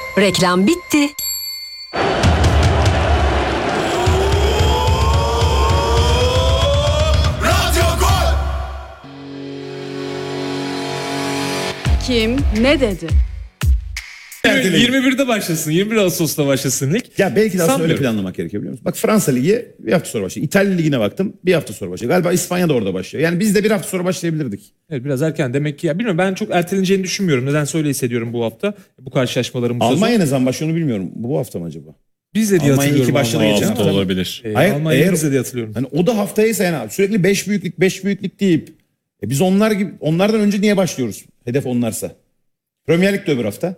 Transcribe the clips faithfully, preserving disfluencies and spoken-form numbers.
Reklam bitti. Kim ne dedi? yirmi birde başlasın. yirmi bir Ağustos'ta başlasın lig. Ya belki de aslında öyle Sanmıyorum. planlamak gerekiyor biliyor musun? Bak Fransa Ligi bir hafta sonra başlıyor. İtalya Ligi'ne baktım bir hafta sonra başlıyor. Galiba İspanya da orada başlıyor. Yani biz de bir hafta sonra başlayabilirdik. Evet, biraz erken demek ki. Ya bilmiyorum, ben çok erteleneceğini düşünmüyorum. Nedense öyle hissediyorum bu hafta. Bu karşılaşmaların bu Almanya sezon. ne zaman başlıyor onu bilmiyorum. Bu hafta mı acaba? Biz de diye Almanya hatırlıyorum. iki başladı Almanya. geçen hafta hafta. olabilir. Ee, Hayır, Almanya eğer- bize diye hatırlıyorum. Hani o da haftaysa yani sürekli beş büyüklük beş büyüklük deyip e biz onlar gibi onlardan önce niye başlıyoruz? Hedef onlarsa. Premier Lig de öbür hafta.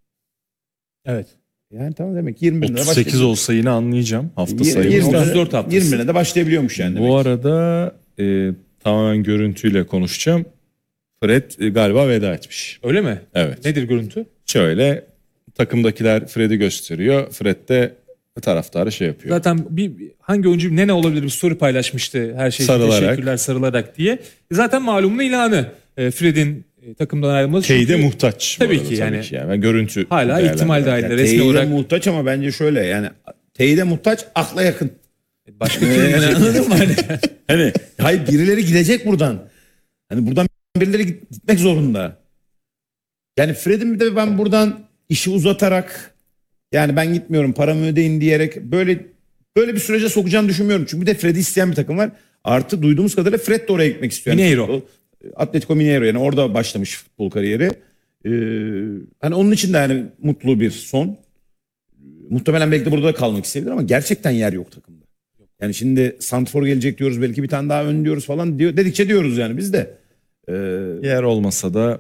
Evet. Yani tamam demek ki yirmi birinde de otuz sekiz başlayabiliyor. olsa yine anlayacağım hafta Yirmi- sayımız. yirmi- otuz dört haftası. yirmi birinde de başlayabiliyormuş yani. demek Bu ki. arada e, tamamen görüntüyle konuşacağım. Fred e, galiba veda etmiş. Öyle mi? Evet. Nedir görüntü? Şöyle takımdakiler Fred'i gösteriyor. Fred de taraftarı şey yapıyor. Zaten bir hangi oyuncu ne ne olabilir bir story paylaşmıştı her şey için Sarılarak. teşekkürler sarılarak diye. Zaten malumunun ilanı e, Fred'in e, takımdan ayrılması. Teyide Çünkü muhtaç. bu Tabii arada, ki yani. yani. Ben görüntü hala değerlendiriyorum. ihtimal dahilinde Ya resmi teyide olarak muhtaç ama bence şöyle yani teyide muhtaç akla yakın. başka Yani türlü anladın mı? Hani, hani hayır birileri gidecek buradan. Hani buradan birileri gitmek zorunda. Yani Fred'in bir de ben buradan işi uzatarak yani ben gitmiyorum paramı ödeyin diyerek böyle böyle bir sürece sokacağını düşünmüyorum. Çünkü bir de Fred'i isteyen bir takım var. Artı duyduğumuz kadarıyla Fred de oraya gitmek istiyor. Yani Mineiro. futbol, Atletico Mineiro yani orada başlamış futbol kariyeri. Ee, hani onun için de yani mutlu bir son. Muhtemelen belki de burada da kalmak isteyebilir ama gerçekten yer yok takımda. Yani şimdi Santfor gelecek diyoruz belki bir tane daha ön diyoruz falan diyor, dedikçe diyoruz yani biz de. Ee, Yer olmasa da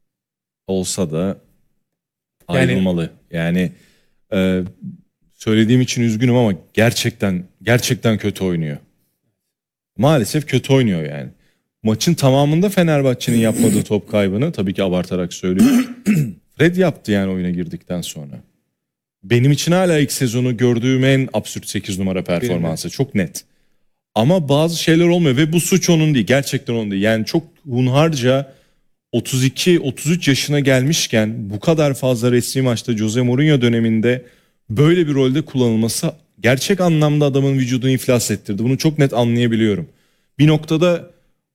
olsa da Yani- ayrılmalı. Yani, e, söylediğim için üzgünüm ama gerçekten gerçekten kötü oynuyor. Maalesef kötü oynuyor yani. Maçın tamamında Fenerbahçe'nin yapmadığı top kaybını tabii ki abartarak söylüyorum. Fred yaptı yani oyuna girdikten sonra. Benim için hala ilk sezonu gördüğüm en absürt sekiz numara performansı. Çok net. Ama bazı şeyler olmuyor ve bu suç onun değil. Gerçekten onun değil. Yani çok hunharca otuz iki otuz üç yaşına gelmişken bu kadar fazla resmi maçta Jose Mourinho döneminde böyle bir rolde kullanılması gerçek anlamda adamın vücudunu iflas ettirdi. Bunu çok net anlayabiliyorum. Bir noktada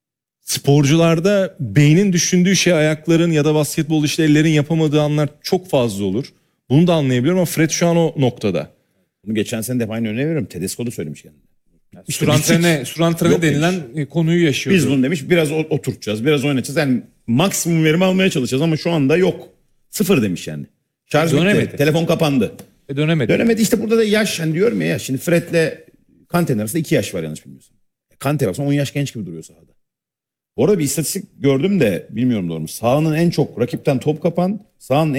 sporcularda beynin düşündüğü şey ayakların ya da basketbol işte ellerin yapamadığı anlar çok fazla olur. Bunu da anlayabiliyorum ama Fred şu an o noktada. bunu geçen sene de hep aynı örneği veriyorum. Tedesco da söylemiş kendine. Yani Surantrene, Surantrene Yok denilen e, konuyu yaşıyordu. Biz bunu demiş biraz o- oturtacağız, biraz oynatacağız. Yani maksimum verimi almaya çalışacağız ama şu anda yok. Sıfır demiş yani. Şarj Dönemedi. bitti, telefon kapandı. E, dönemedi. Dönemedi işte burada da yaş hani diyorum ya, ya şimdi Fred'le Kante'nin arasında iki yaş var yanlış bilmiyorsam. Kante baksan on yaş genç gibi duruyor sahada. Bu arada bir istatistik gördüm de bilmiyorum doğru mu? Sahanın en çok rakipten top kapan, sahanın